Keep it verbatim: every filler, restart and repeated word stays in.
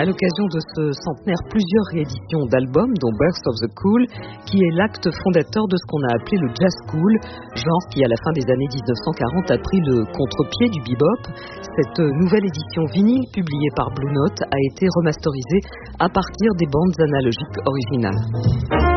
À l'occasion de ce centenaire, plusieurs rééditions d'albums, dont Birth of the Cool, qui est l'acte fondateur de ce qu'on a appelé le jazz cool, genre qui à la fin des années dix-neuf cent quarante a pris le contre-pied du bebop. Cette nouvelle édition vinyle publiée par Blue Note a été remasterisée à partir des bandes analogiques originales.